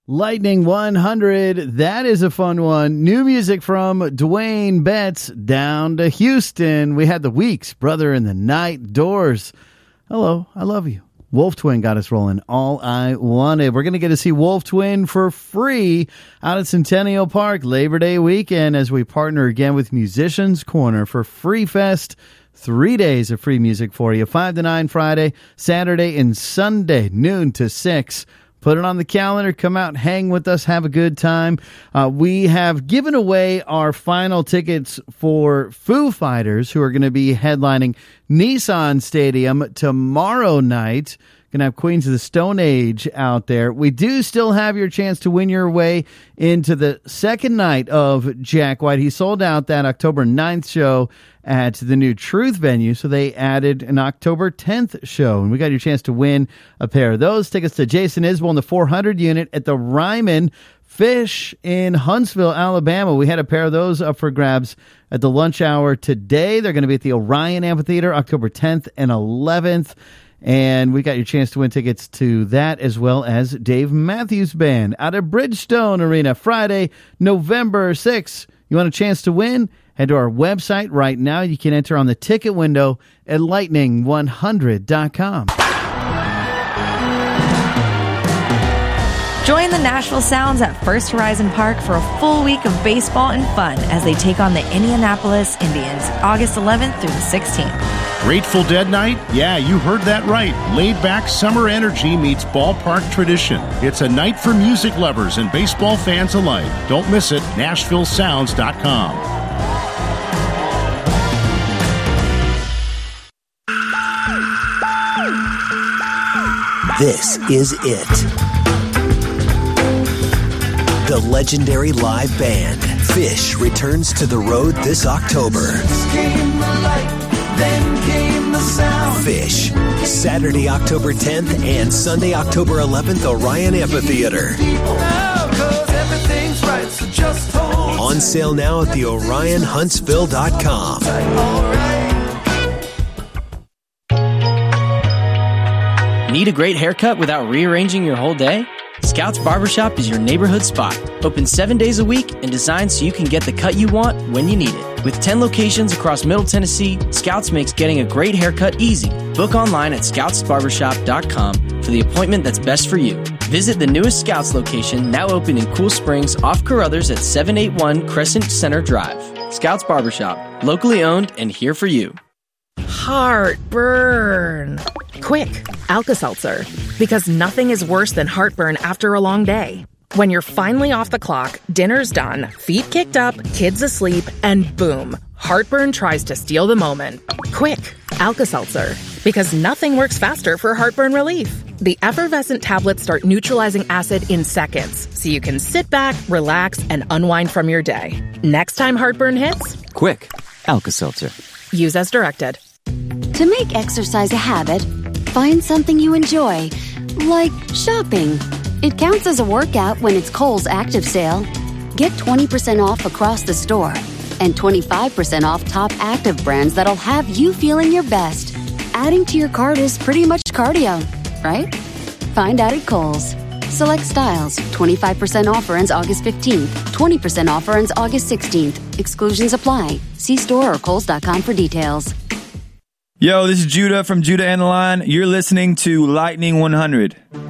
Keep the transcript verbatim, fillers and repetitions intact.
Lightning one hundred, that is a fun one. New music from Dwayne Betts down to Houston. We had the Weeks, Brother in the Night, Doors. Hello, I love you. Wolf Twin got us rolling. All I Wanted. We're going to get to see Wolf Twin for free out at Centennial Park Labor Day weekend as we partner again with Musicians Corner for Free Fest. Three days of free music for you. five to nine Friday, Saturday, and Sunday, noon to six. Put it on the calendar. Come out, hang with us, have a good time. Uh, we have given away our final tickets for Foo Fighters, who are going to be headlining Nissan Stadium tomorrow night. Going to have Queens of the Stone Age out there. We do still have your chance to win your way into the second night of Jack White. He sold out that October ninth show at the new Truth venue, so they added an October tenth show, and we got your chance to win a pair of those. Tickets to Jason Isbell in the four hundred unit at the Ryman Fish in Huntsville, Alabama. We had a pair of those up for grabs at the lunch hour today. They're going to be at the Orion Amphitheater October tenth and eleventh. And we got your chance to win tickets to that, as well as Dave Matthews Band out of Bridgestone Arena Friday, November sixth. You want a chance to win? Head to our website right now. You can enter on the ticket window at lightning one hundred dot com. Join the Nashville Sounds at First Horizon Park for a full week of baseball and fun as they take on the Indianapolis Indians August eleventh through the sixteenth. Grateful Dead Night? Yeah, you heard that right. Laid-back summer energy meets ballpark tradition. It's a night for music lovers and baseball fans alike. Don't miss it. Nashville Sounds dot com. This is it. The legendary live band, Fish, returns to the road this October. Came the light, then came the sound. Fish, Saturday, October tenth and Sunday, October eleventh, Orion Amphitheater. Oh, 'cause everything's right, so just hold. On sale now at the orion huntsville dot com. Need a great haircut without rearranging your whole day? Scouts Barbershop is your neighborhood spot. Open seven days a week and designed so you can get the cut you want when you need it. With ten locations across Middle Tennessee, Scouts makes getting a great haircut easy. Book online at scouts barbershop dot com for the appointment that's best for you. Visit the newest Scouts location, now open in Cool Springs off Carruthers at seven eighty-one Crescent Center Drive. Scouts Barbershop, locally owned and here for you. Heartburn. Quick, Alka-Seltzer. Because nothing is worse than heartburn after a long day. When you're finally off the clock, dinner's done, feet kicked up, kids asleep, and boom, heartburn tries to steal the moment. Quick, Alka-Seltzer. Because nothing works faster for heartburn relief. The effervescent tablets start neutralizing acid in seconds, so you can sit back, relax, and unwind from your day. Next time heartburn hits, quick, Alka-Seltzer. Use as directed. To make exercise a habit, find something you enjoy, like shopping. It counts as a workout when it's Kohl's Active Sale. Get twenty percent off across the store and twenty-five percent off top active brands that'll have you feeling your best. Adding to your cart is pretty much cardio, right? Find out at Kohl's. Select styles. twenty-five percent offer ends August fifteenth. twenty percent offer ends August sixteenth. Exclusions apply. See store or kohls dot com for details. Yo, this is Judah from Judah and the Line. You're listening to Lightning one hundred.